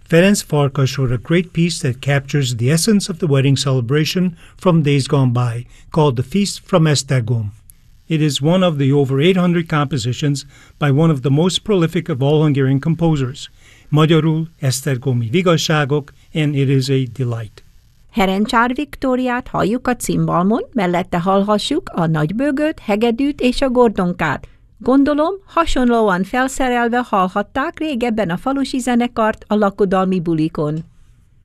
Ferenc Farkas wrote a great piece that captures the essence of the wedding celebration from days gone by, called The Feast from Esztergom. It is one of the over 800 compositions by one of the most prolific of all Hungarian composers, magyarul Esztergomi Vigasságok, and it is a delight. Herencsár Viktóriát halljuk a cimbalmon, mellette hallhassuk a nagybőgőt, hegedűt és a gordonkát. Gondolom, hasonlóan felszerelve hallhatták régebben a falusi zenekart a lakodalmi bulikon.